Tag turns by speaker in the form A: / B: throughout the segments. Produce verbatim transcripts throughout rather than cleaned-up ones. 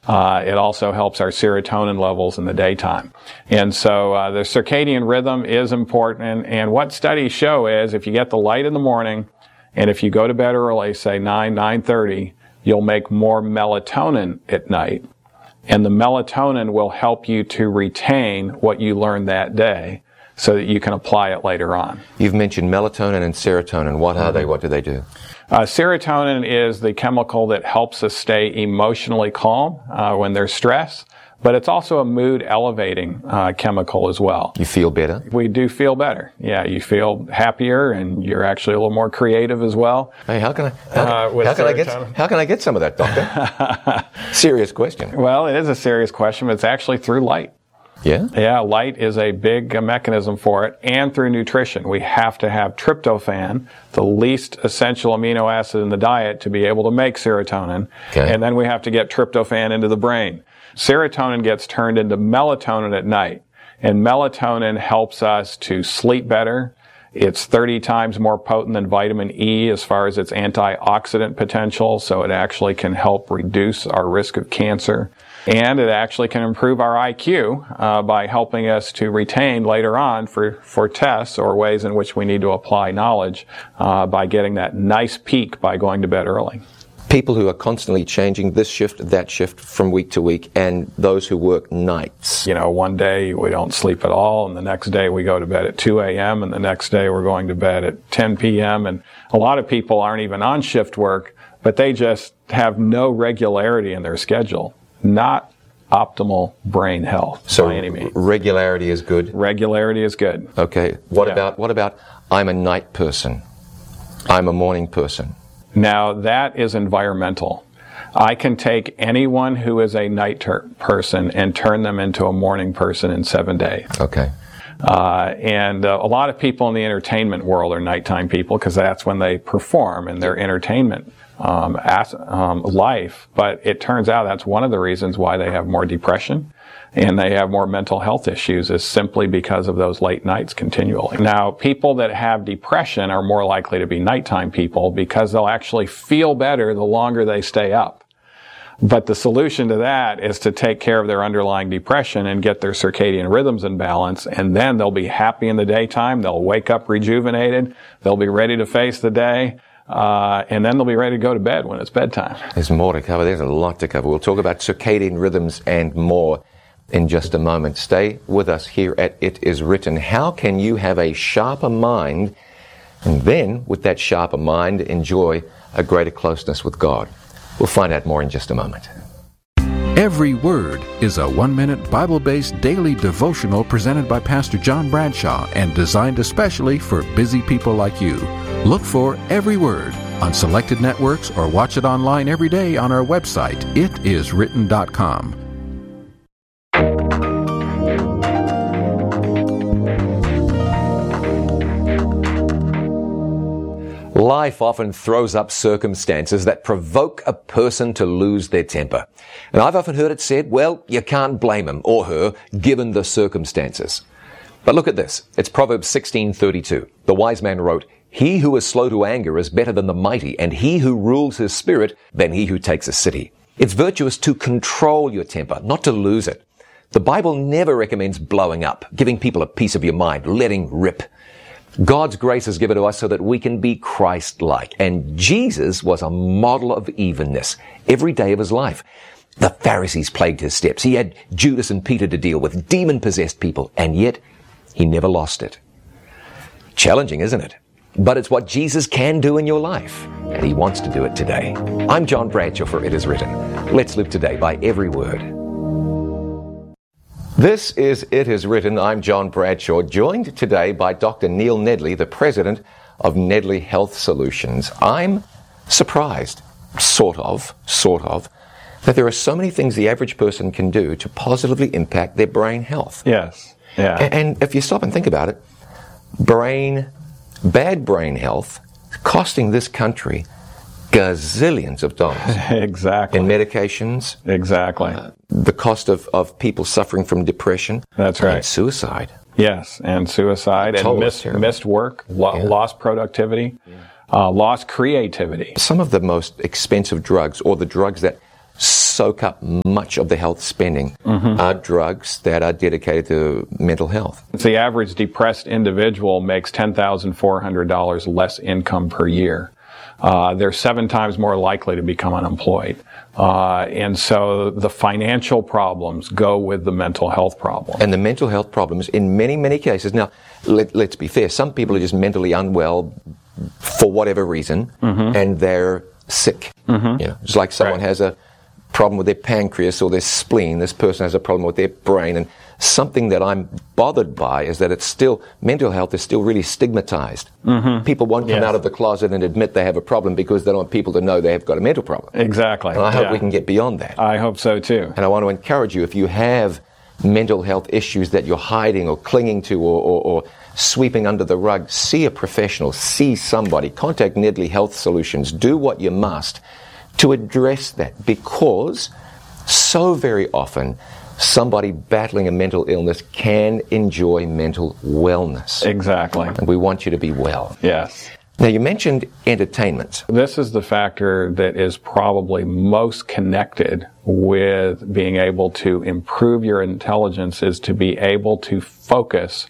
A: Uh, it also helps our serotonin levels in the daytime. And so uh, the circadian rhythm is important. And what studies show is if you get the light in the morning, and if you go to bed early, say nine, nine thirty, you'll make more melatonin at night. And the melatonin will help you to retain what you learned that day so that you can apply it later on.
B: You've mentioned melatonin and serotonin. What are they? What do they do?
A: Uh, serotonin is the chemical that helps us stay emotionally calm uh, when there's stress, but it's also a mood elevating uh, chemical as well.
B: You feel better?
A: We do feel better. Yeah, you feel happier, and you're actually a little more creative as well.
B: Hey, how can I? How, uh, how can I get? How can I get some of that, doctor? Serious question.
A: Well, it is a serious question, but it's actually through light.
B: Yeah?
A: Yeah, light is a big uh, mechanism for it, and through nutrition. We have to have tryptophan, the least essential amino acid in the diet, to be able to make serotonin.
B: Okay.
A: And then we have to get tryptophan into the brain. Serotonin gets turned into melatonin at night, and melatonin helps us to sleep better. It's thirty times more potent than vitamin E as far as its antioxidant potential, so it actually can help reduce our risk of cancer. And it actually can improve our I Q uh, by helping us to retain later on for, for tests or ways in which we need to apply knowledge uh, by getting that nice peak by going to bed early.
B: People who are constantly changing this shift, that shift from week to week, and those who work nights.
A: You know, one day we don't sleep at all, and the next day we go to bed at two a.m., and the next day we're going to bed at ten p.m., and a lot of people aren't even on shift work, but they just have no regularity in their schedule. Not optimal brain health
B: so
A: by any means.
B: Regularity is good?
A: Regularity is good.
B: Okay. What
A: yeah.
B: about, what about, I'm a night person, I'm a morning person?
A: Now, that is environmental. I can take anyone who is a night ter- person and turn them into a morning person in seven days.
B: Okay.
A: Uh, and uh, a lot of people in the entertainment world are nighttime people because that's when they perform in their entertainment um, as, um, life. But it turns out that's one of the reasons why they have more depression and they have more mental health issues is simply because of those late nights continually. Now, people that have depression are more likely to be nighttime people because they'll actually feel better the longer they stay up. But the solution to that is to take care of their underlying depression and get their circadian rhythms in balance, and then they'll be happy in the daytime, they'll wake up rejuvenated, they'll be ready to face the day, uh, and then they'll be ready to go to bed when it's bedtime.
B: There's more to cover. There's a lot to cover. We'll talk about circadian rhythms and more in just a moment. Stay with us here at It Is Written. How can you have a sharper mind and then, with that sharper mind, enjoy a greater closeness with God? We'll find out more in just a moment.
C: Every Word is a one-minute Bible-based daily devotional presented by Pastor John Bradshaw and designed especially for busy people like you. Look for Every Word on selected networks or watch it online every day on our website, it is written dot com.
B: Life often throws up circumstances that provoke a person to lose their temper. And I've often heard it said, well, you can't blame him or her given the circumstances. But look at this. It's Proverbs sixteen thirty-two. The wise man wrote, "He who is slow to anger is better than the mighty, and he who rules his spirit than he who takes a city." It's virtuous to control your temper, not to lose it. The Bible never recommends blowing up, giving people a piece of your mind, letting rip. God's grace is given to us so that we can be Christ-like. And Jesus was a model of evenness every day of his life. The Pharisees plagued his steps. He had Judas and Peter to deal with, demon-possessed people, and yet he never lost it. Challenging, isn't it? But it's what Jesus can do in your life, and he wants to do it today. I'm John Bradshaw for It Is Written. Let's live today by every word. This is It Is Written. I'm John Bradshaw, joined today by Doctor Neil Nedley, the president of Nedley Health Solutions. I'm surprised, sort of, sort of, that there are so many things the average person can do to positively impact their brain health.
A: Yes. Yeah.
B: And, and if you stop and think about it, brain, bad brain health, costing this country gazillions of dollars.
A: Exactly.
B: In medications.
A: Exactly.
B: Uh, the cost of, of people suffering from depression.
A: That's right.
B: And suicide.
A: Yes, and suicide and missed, missed work, lo-
B: yeah.
A: lost productivity, yeah. uh, lost creativity.
B: Some of the most expensive drugs, or the drugs that soak up much of the health spending mm-hmm. are drugs that are dedicated to mental health.
A: The average depressed individual makes ten thousand four hundred dollars less income per year. Uh, they're seven times more likely to become unemployed. Uh, and so the financial problems go with the mental health problem.
B: And the mental health problems in many, many cases. Now, let, let's be fair. Some people are just mentally unwell for whatever reason, mm-hmm. and they're sick. Mm-hmm. You know, it's like someone right. has a problem with their pancreas or their spleen. This person has a problem with their brain. And something that I'm bothered by is that it's still, mental health is still really stigmatized. Mm-hmm. People won't come yes. out of the closet and admit they have a problem because they don't want people to know they have got a mental problem.
A: Exactly.
B: And I hope
A: yeah.
B: we can get beyond that.
A: I hope so too.
B: And I want to encourage you, if you have mental health issues that you're hiding or clinging to or, or, or sweeping under the rug, see a professional, see somebody, contact Nedley Health Solutions, do what you must to address that, because so very often somebody battling a mental illness can enjoy mental wellness.
A: Exactly.
B: And we want you to be well.
A: Yes.
B: Now, you mentioned entertainment.
A: This is the factor that is probably most connected with being able to improve your intelligence, is to be able to focus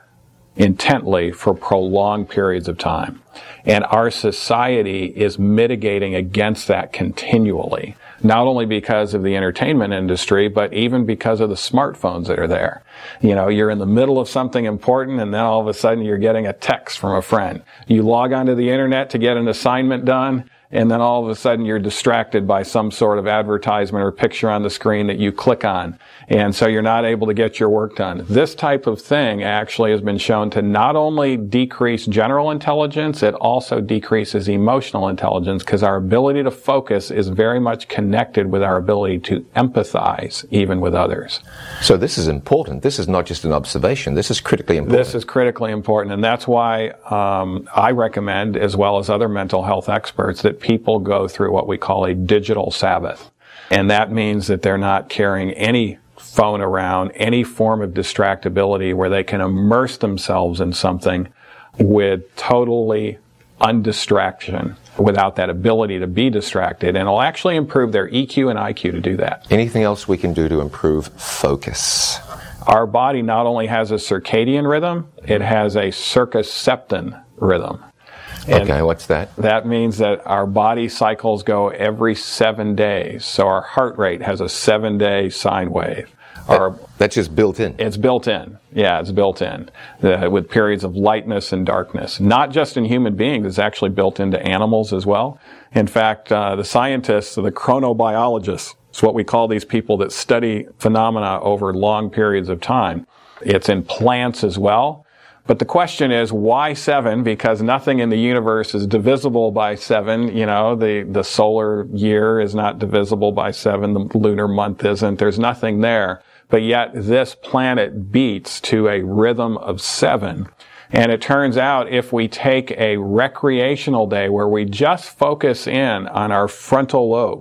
A: intently for prolonged periods of time. And our society is mitigating against that continually, not only because of the entertainment industry, but even because of the smartphones that are there. You know, you're in the middle of something important, and then all of a sudden you're getting a text from a friend. You log onto the internet to get an assignment done, and then all of a sudden you're distracted by some sort of advertisement or picture on the screen that you click on. And so you're not able to get your work done. This type of thing actually has been shown to not only decrease general intelligence, it also decreases emotional intelligence, because our ability to focus is very much connected with our ability to empathize even with others.
B: So this is important. This is not just an observation. This is critically important.
A: This is critically important, and that's why um, I recommend, as well as other mental health experts, that people go through what we call a digital Sabbath. And that means that they're not carrying any phone around, any form of distractibility, where they can immerse themselves in something with totally undistraction, without that ability to be distracted. And it'll actually improve their E Q and I Q to do that.
B: Anything else we can do to improve focus?
A: Our body not only has a circadian rhythm, it has a circaseptan rhythm. And
B: okay, what's that?
A: That means that our body cycles go every seven days. So our heart rate has a seven-day sine wave.
B: That,
A: our,
B: that's just built in?
A: It's built in. Yeah, it's built in. The, with periods of lightness and darkness. Not just in human beings, it's actually built into animals as well. In fact, uh, the scientists, the chronobiologists, it's what we call these people that study phenomena over long periods of time. It's in plants as well. But the question is, why seven? Because nothing in the universe is divisible by seven. You know, the, the solar year is not divisible by seven. The lunar month isn't. There's nothing there. But yet this planet beats to a rhythm of seven. And it turns out if we take a recreational day where we just focus in on our frontal lobe,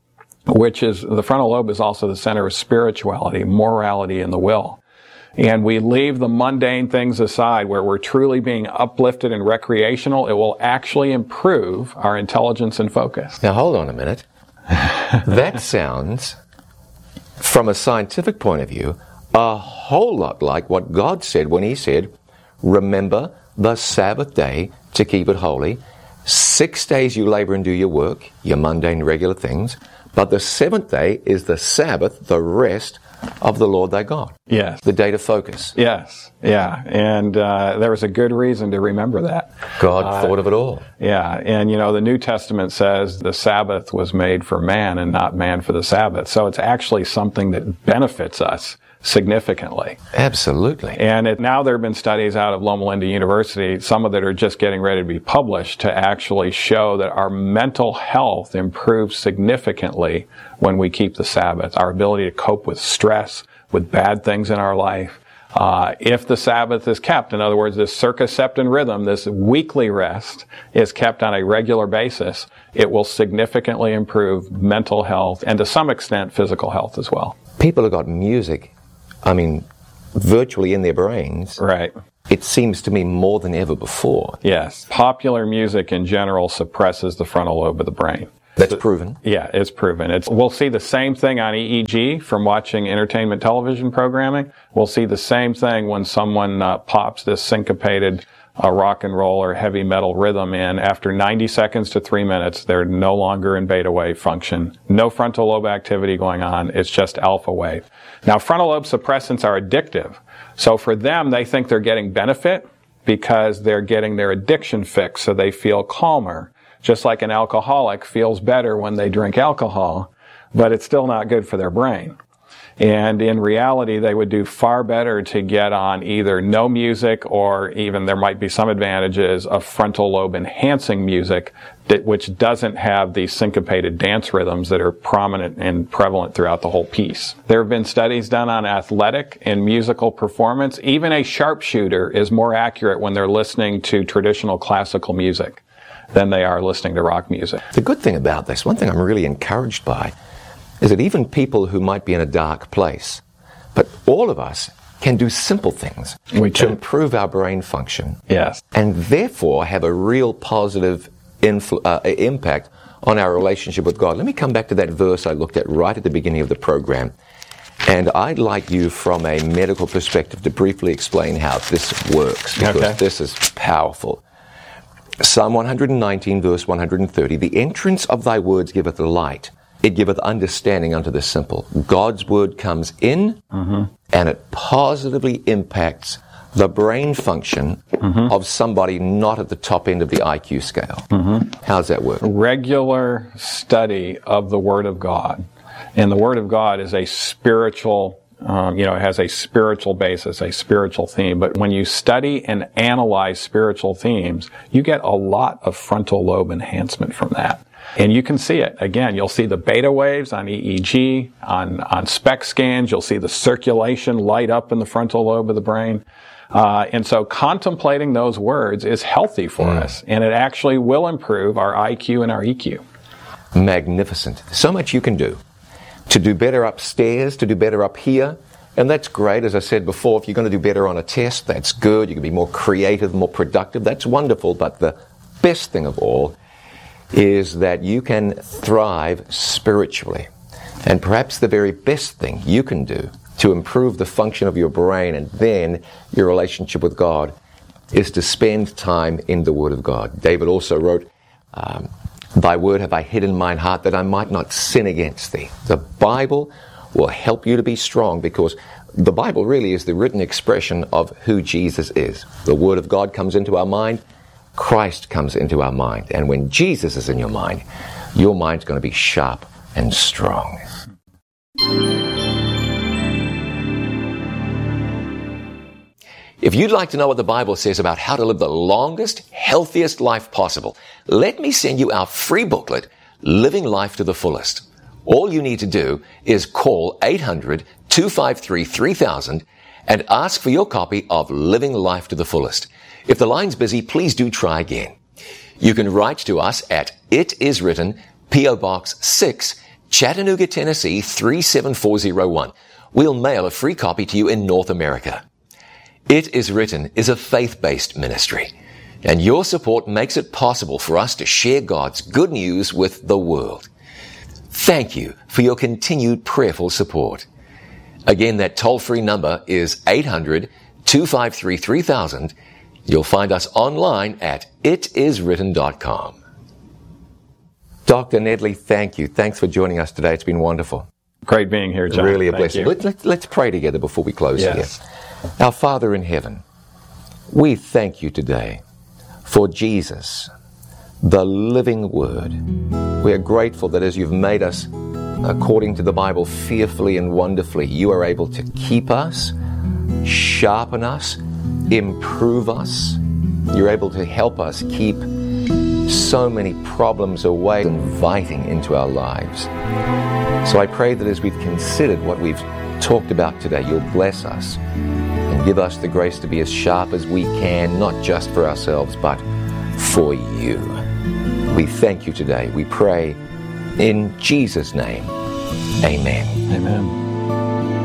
A: which is, the frontal lobe is also the center of spirituality, morality, and the will. And we leave the mundane things aside, where we're truly being uplifted and recreational, it will actually improve our intelligence and focus.
B: Now, hold on a minute. That sounds, from a scientific point of view, a whole lot like what God said when He said, remember the Sabbath day to keep it holy. Six days you labor and do your work, your mundane, regular things, but the seventh day is the Sabbath, the rest of the Lord thy God.
A: Yes.
B: The day to focus.
A: Yes. Yeah. And uh, there was a good reason to remember that.
B: God uh, thought of it all.
A: Yeah. And, you know, the New Testament says the Sabbath was made for man and not man for the Sabbath. So it's actually something that benefits us significantly.
B: Absolutely.
A: And it, now there have been studies out of Loma Linda University, some of that are just getting ready to be published, to actually show that our mental health improves significantly when we keep the Sabbath. Our ability to cope with stress, with bad things in our life. Uh, if the Sabbath is kept, in other words, this circaseptan rhythm, this weekly rest, is kept on a regular basis, it will significantly improve mental health and to some extent physical health as well.
B: People have got music, I mean, virtually in their brains.
A: Right.
B: It seems to me more than ever before.
A: Yes. Popular music in general suppresses the frontal lobe of the brain.
B: That's proven.
A: Yeah, it's proven. It's, we'll see the same thing on E E G from watching entertainment television programming. We'll see the same thing when someone uh, pops this syncopated uh, rock and roll or heavy metal rhythm in. After ninety seconds to three minutes, they're no longer in beta wave function. No frontal lobe activity going on. It's just alpha wave. Now, frontal lobe suppressants are addictive. So for them, they think they're getting benefit because they're getting their addiction fixed, so they feel calmer. Just like an alcoholic feels better when they drink alcohol, but it's still not good for their brain. And in reality, they would do far better to get on either no music, or even there might be some advantages of frontal lobe enhancing music, that, which doesn't have the syncopated dance rhythms that are prominent and prevalent throughout the whole piece. There have been studies done on athletic and musical performance. Even a sharpshooter is more accurate when they're listening to traditional classical music than they are listening to rock music.
B: The good thing about this, one thing I'm really encouraged by, is that even people who might be in a dark place, but all of us can do simple things
A: we
B: to
A: can.
B: improve our brain function.
A: Yes.
B: And therefore have a real positive influ- uh, impact on our relationship with God. Let me come back to that verse I looked at right at the beginning of the program. And I'd like you, from a medical perspective, to briefly explain how this works, because
A: Okay.
B: this is powerful. Psalm one nineteen, verse one thirty, the entrance of thy words giveth light, it giveth understanding unto the simple. God's word comes in, mm-hmm. and it positively impacts the brain function mm-hmm. of somebody not at the top end of the I Q scale. Mm-hmm. How's that work?
A: Regular study of the Word of God. And the Word of God is a spiritual Um, you know, it has a spiritual basis, a spiritual theme. But when you study and analyze spiritual themes, you get a lot of frontal lobe enhancement from that. And you can see it. Again, you'll see the beta waves on E E G, on, on SPECT scans. You'll see the circulation light up in the frontal lobe of the brain. Uh, and so contemplating those words is healthy for mm. us. And it actually will improve our I Q and our E Q.
B: Magnificent. So much you can do. To do better upstairs, to do better up here. And that's great. As I said before, if you're going to do better on a test, that's good. You can be more creative, more productive. That's wonderful. But the best thing of all is that you can thrive spiritually. And perhaps the very best thing you can do to improve the function of your brain and then your relationship with God is to spend time in the Word of God. David also wrote, um, Thy word have I hid in mine heart, that I might not sin against thee. The Bible will help you to be strong, because the Bible really is the written expression of who Jesus is. The Word of God comes into our mind, Christ comes into our mind. And when Jesus is in your mind, your mind's going to be sharp and strong. If you'd like to know what the Bible says about how to live the longest, healthiest life possible, let me send you our free booklet, Living Life to the Fullest. All you need to do is call eight hundred, two five three, three thousand and ask for your copy of Living Life to the Fullest. If the line's busy, please do try again. You can write to us at It Is Written, P O Box six, Chattanooga, Tennessee three seven four zero one. We'll mail a free copy to you in North America. It Is Written is a faith-based ministry, and your support makes it possible for us to share God's good news with the world. Thank you for your continued prayerful support. Again, that toll-free number is eight hundred, two five three, three thousand. You'll find us online at it is written dot com. Doctor Nedley, thank you. Thanks for joining us today. It's been wonderful.
A: Great being here, John.
B: Really a
A: Thank
B: blessing.
A: you.
B: Let, let, let's pray together before we close
A: Yes.
B: here. Our Father in heaven, we thank you today for Jesus, the living Word. We are grateful that as you've made us, according to the Bible, fearfully and wonderfully, you are able to keep us, sharpen us, improve us. You're able to help us keep so many problems away, inviting into our lives. So I pray that as we've considered what we've talked about today, you'll bless us and give us the grace to be as sharp as we can, not just for ourselves, but for you. We thank you today. We pray in Jesus' name. Amen.
A: Amen.